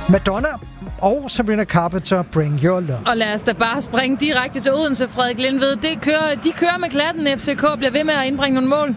Madonna og Sabrina Carpenter, Bring Your Love. Og lad os da bare springe direkte til Odense, Frederik Lindved. De kører med klatten. FCK bliver ved med at indbringe nogle mål.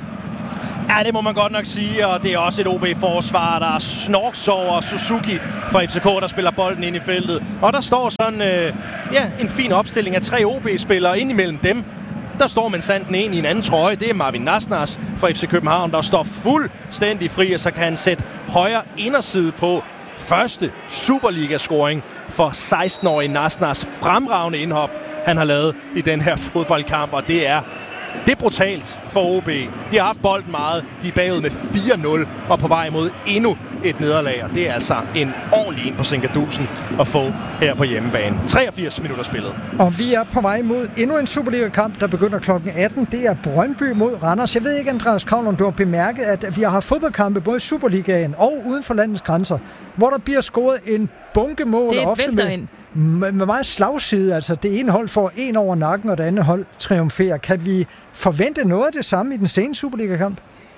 Ja, det må man godt nok sige, og det er også et OB-forsvar, der snorks over Suzuki fra FCK, der spiller bolden ind i feltet. Og der står sådan en fin opstilling af 3 OB-spillere ind imellem dem. Der står Mensanden en i en anden trøje. Det er Marvin Nasnas fra FC København, der står fuldstændig fri, og så kan han sætte højre inderside på. Første Superliga-scoring for 16-årige Nasnas. Fremragende indhop, han har lavet i den her fodboldkamp, og det er brutalt for OB. De har haft bolden meget. De er bagud med 4-0 og på vej mod endnu et nederlag. Og det er altså en ordentlig en på Sinkadusen at få her på hjemmebane. 83 minutter spillet. Og vi er på vej mod endnu en Superliga-kamp, der begynder kl. 18. Det er Brøndby mod Randers. Jeg ved ikke, Andreas Kravlund, du har bemærket, at vi har haft fodboldkampe både i Superligaen og uden for landets grænser, hvor der bliver scoret en bunke mål. Det er med meget slagside. Altså det ene hold får en over nakken, og det andet hold triumferer. Kan vi forvente noget af det samme i den seneste Superliga-kamp?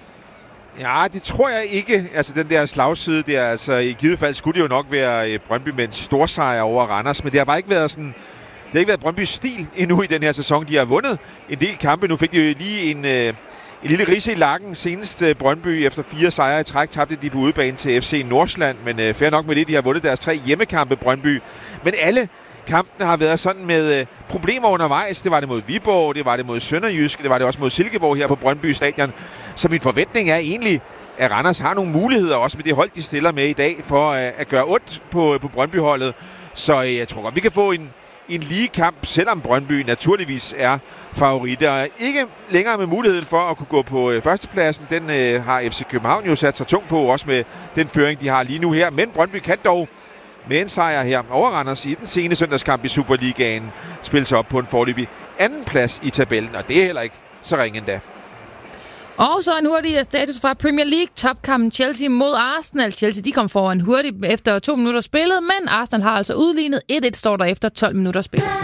Ja, det tror jeg ikke. Altså den der slagside der, altså i givet fald skulle det jo nok være Brøndby med en storsejr over Randers, men det har bare ikke været sådan. Det har ikke været Brøndbys stil endnu i den her sæson. De har vundet en del kampe. Nu fik de jo lige en lille ridse i lakken. Senest Brøndby efter 4 sejre i træk tabte de på udebane til FC Nordsjælland, men fair nok med det, de har vundet deres 3 hjemmekampe, Brøndby. Men alle kampene har været sådan med problemer undervejs. Det var det mod Viborg, det var det mod Sønderjysk, det var det også mod Silkeborg her på Brøndby Stadion. Så min forventning er egentlig, at Randers har nogle muligheder, også med det hold, de stiller med i dag, for at gøre ondt på Brøndby-holdet. Så jeg tror godt, vi kan få en lige kamp, selvom Brøndby naturligvis er favoritter. Ikke længere med muligheden for at kunne gå på førstepladsen. Den har FC København jo sat sig tungt på, også med den føring, de har lige nu her. Men Brøndby kan dog med en sejr her over Randers i den sene søndagskamp i Superligaen spille sig op på en foreløbig anden plads i tabellen, og det er heller ikke så ringe endda. Og så en hurtig status fra Premier League. Topkampen Chelsea mod Arsenal. Chelsea de kom foran hurtigt efter 2 minutter spillet, men Arsenal har altså udlignet. 1-1 står der efter 12 minutter spillet.